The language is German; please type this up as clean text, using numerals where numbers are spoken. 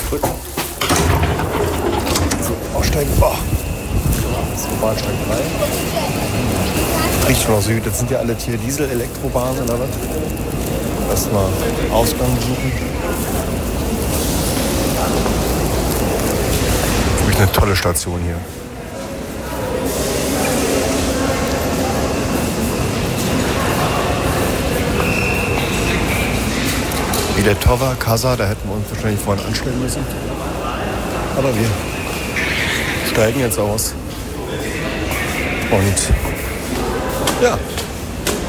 Gut. So, aussteigen. Oh. So, Bahnsteig 3. Richtung Süd. Das sind ja alle hier Diesel-Elektrobahnen oder was? Erstmal Ausgang suchen. Wirklich eine tolle Station hier. Biletowa, Kasa, da hätten wir uns wahrscheinlich vorhin anstellen müssen. Aber wir steigen jetzt aus. Und ja,